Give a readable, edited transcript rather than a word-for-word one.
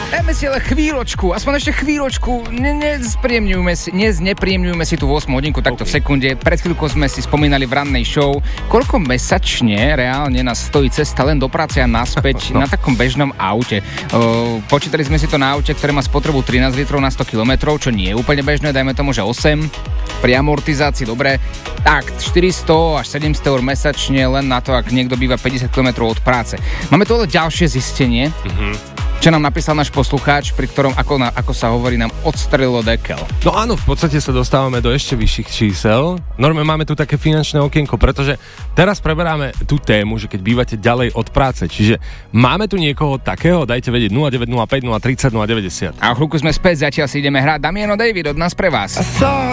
Dajme si ale chvíľočku, aspoň ešte chvíľočku, znepríjemňujme si tú 8 hodinku takto v sekunde. Pred chvíľkou sme si spomínali v rannej show, koľko mesačne reálne nás stojí cesta len do práce a naspäť na takom bežnom aute. Počítali sme si to na aute, ktoré má spotrebu 13 litrov na 100 km, čo nie je úplne bežné, dajme tomu, že 8. Pri amortizácii, dobre, tak 400 až 700 eur mesačne len na to, ak niekto býva 50 km od práce. Máme tu ale ďalšie zistenie. Čo nám napísal náš poslucháč, pri ktorom, ako sa hovorí, nám odstrelilo dekel. No áno, v podstate sa dostávame do ešte vyšších čísel. Normálne máme tu také finančné okienko, pretože teraz preberáme tú tému, že keď bývate ďalej od práce, čiže máme tu niekoho takého, dajte vedieť 0905 030 090. A chvíľku sme späť, zatiaľ si ideme hrať Damiano David od nás pre vás.